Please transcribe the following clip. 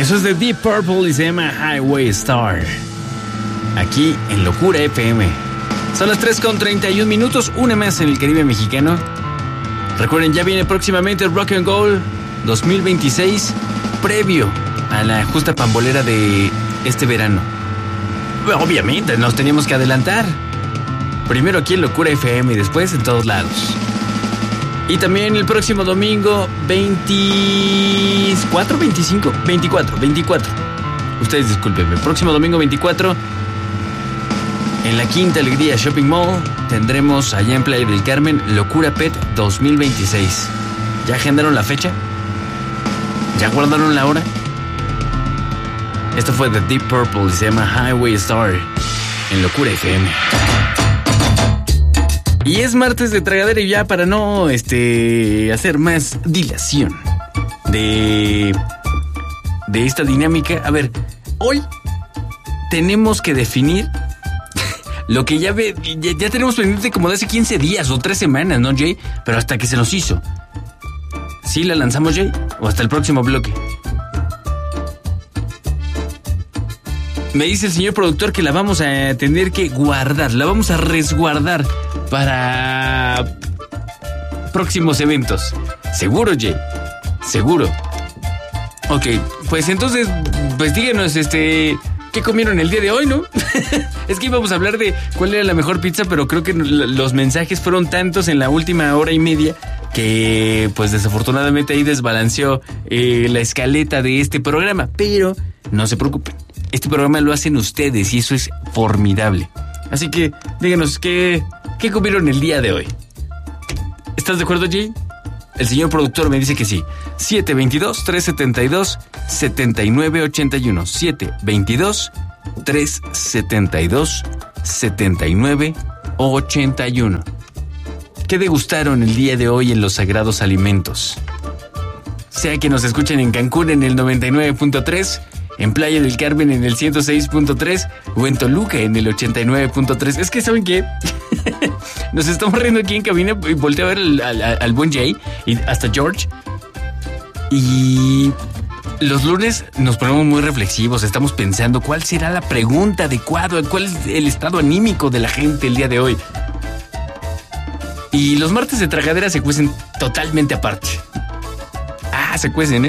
Eso es de Deep Purple y se llama Highway Star. Aquí en Locura FM. Son las 3:31, una más en el Caribe mexicano. Recuerden, ya viene próximamente el Rock and Roll 2026, previo a la justa pambolera de este verano. Obviamente, nos teníamos que adelantar. Primero aquí en Locura FM y después en todos lados. Y también el próximo domingo 24. Ustedes discúlpenme. Próximo domingo 24 en la Quinta Alegría Shopping Mall tendremos allá en Playa del Carmen Locura Pet 2026. ¿Ya agendaron la fecha? ¿Ya guardaron la hora? Esto fue de Deep Purple y se llama Highway Star en Locura FM. Y es martes de tragadera y ya para no hacer más dilación de esta dinámica. A ver, hoy tenemos que definir lo que ya tenemos pendiente como de hace 15 días o 3 semanas, ¿no, Jay? Pero hasta que se nos hizo. ¿Sí la lanzamos, Jay? ¿O hasta el próximo bloque? Me dice el señor productor que la vamos a tener que guardar, la vamos a resguardar para próximos eventos. ¿Seguro, Jay? ¿Seguro? Ok, pues entonces, pues díganos, ¿qué comieron el día de hoy, no? Es que íbamos a hablar de cuál era la mejor pizza, pero creo que los mensajes fueron tantos en la última hora y media que, pues desafortunadamente ahí desbalanceó la escaleta de este programa. Pero no se preocupen, este programa lo hacen ustedes y eso es formidable. Así que díganos, ¿qué comieron el día de hoy? ¿Estás de acuerdo, Jay? El señor productor me dice que sí. 722-372-7981. 722-372-7981. ¿Qué degustaron el día de hoy en los sagrados alimentos? Sea que nos escuchen en Cancún en el 99.3, en Playa del Carmen en el 106.3 o en Toluca en el 89.3. Es que, ¿saben qué? Nos estamos riendo aquí en cabina y volteo a ver al buen Jay y hasta George. Y los lunes nos ponemos muy reflexivos, estamos pensando cuál será la pregunta adecuada, cuál es el estado anímico de la gente el día de hoy. Y los martes de tragadera se cuecen totalmente aparte. Se cuecen,